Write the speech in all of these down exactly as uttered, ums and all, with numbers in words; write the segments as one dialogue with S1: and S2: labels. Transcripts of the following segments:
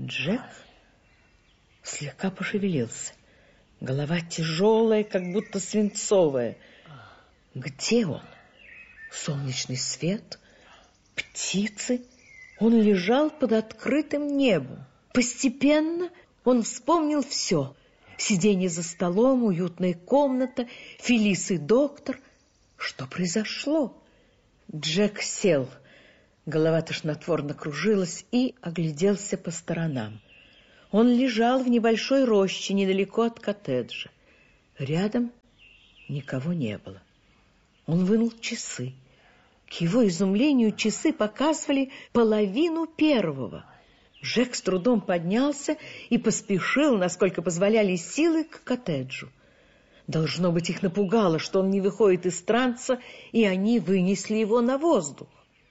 S1: Джек слегка пошевелился. Голова тяжелая, как будто свинцовая. Где он? Солнечный свет, птицы. Он лежал под открытым небом. Постепенно он вспомнил все. Сиденье за столом, уютная комната, Фелис и доктор. Что произошло? Джек сел. Голова тошнотворно кружилась и огляделся по сторонам. Он лежал в небольшой роще недалеко от коттеджа. Рядом никого не было. Он вынул часы. К его изумлению часы показывали половину первого. Джек с трудом поднялся и поспешил, насколько позволяли силы, к коттеджу. Должно быть, их напугало, что он не выходит из транса, и они вынесли его на воздух.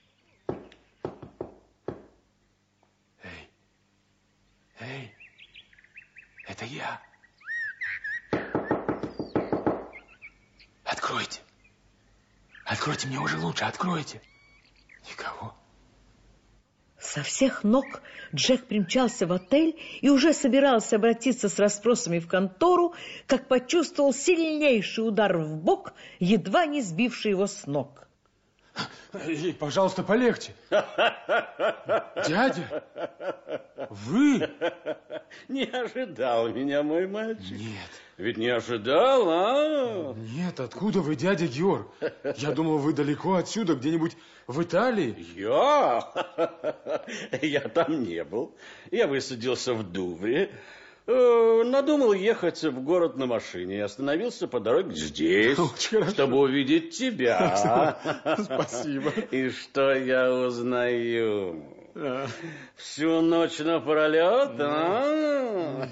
S2: Эй, эй, это я. Откройте. Откройте, мне уже лучше, откройте. Никого.
S1: Со всех ног Джек примчался в отель и уже собирался обратиться с расспросами в контору, как почувствовал сильнейший удар в бок, едва не сбивший его с ног.
S2: Эй, пожалуйста, полегче. Дядя, вы?
S3: Не ожидал меня, мой мальчик?
S2: Нет.
S3: Ведь не ожидал, а?
S2: Нет, откуда вы, дядя Георг? Я думал, вы далеко отсюда, где-нибудь в Италии.
S3: Я? Я там не был. Я высадился в Дувре. Надумал ехать в город на машине и остановился по дороге здесь, чтобы увидеть тебя.
S2: Спасибо.
S3: И что я узнаю? Всю ночь напролет, а?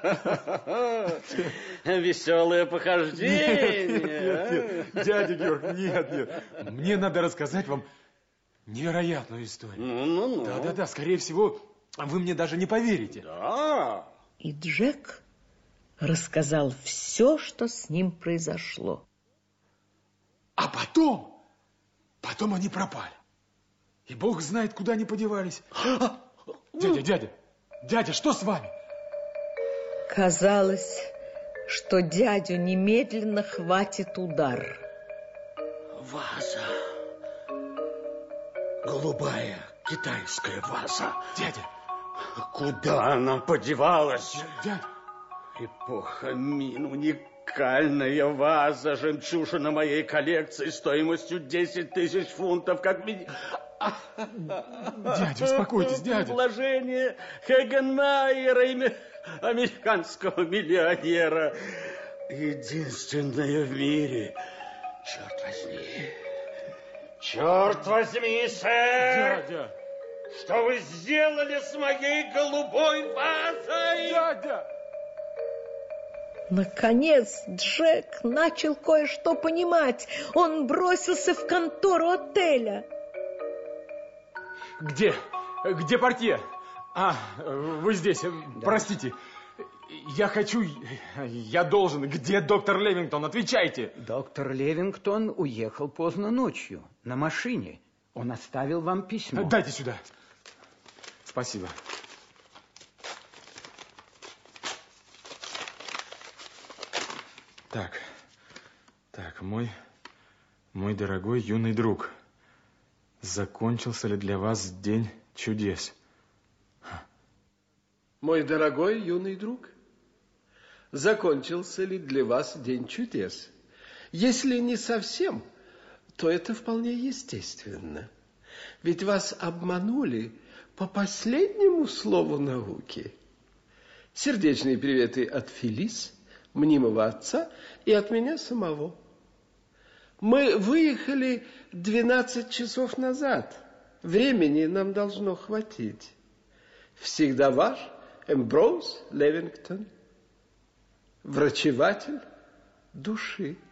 S3: Веселое похождение.
S2: Нет, нет, дядя Георг, нет, нет. Мне надо рассказать вам невероятную историю.
S3: Ну-ну-ну.
S2: Да-да-да, скорее всего, вы мне даже не поверите.
S3: Да.
S1: И Джек рассказал все, что с ним произошло.
S2: А потом, потом они пропали. И Бог знает, куда они подевались. Дядя, дядя, дядя, что с вами?
S1: Казалось, что дядю немедленно хватит удар.
S3: Ваза. Голубая китайская ваза.
S2: Дядя.
S3: Куда она подевалась?
S2: Дядя.
S3: Эпоха Мин, уникальная ваза, жемчужина моей коллекции стоимостью десять тысяч фунтов, как минимум.
S2: Дядя, успокойтесь, дядя.
S3: Вложение Хегенмайера, американского миллионера. Единственное в мире. Черт возьми. Черт возьми, сэр.
S2: Дядя.
S3: Что вы сделали с моей голубой вазой?
S2: Дядя.
S1: Наконец Джек начал кое-что понимать. Он бросился в контору отеля.
S2: Где? Где портье? А, вы здесь. Да. Простите. Я хочу... Я должен. Где доктор Левингтон? Отвечайте.
S4: Доктор Левингтон уехал поздно ночью на машине. Он оставил вам письмо.
S2: Дайте сюда. Спасибо. Так. Так, мой... Мой дорогой юный друг... Закончился ли для вас день чудес?
S5: Мой дорогой юный друг, закончился ли для вас день чудес? Если не совсем, то это вполне естественно. Ведь вас обманули по последнему слову науки. Сердечные приветы от Фелис, мнимого отца, и от меня самого. Мы выехали двенадцать часов назад. Времени нам должно хватить. Всегда ваш Эмброуз Левингтон, врачеватель души.